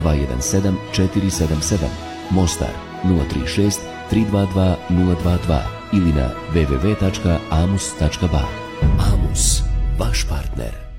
217 477, Mostar 036 322 022 ili na www.amus.ba. Amus, vaš partner.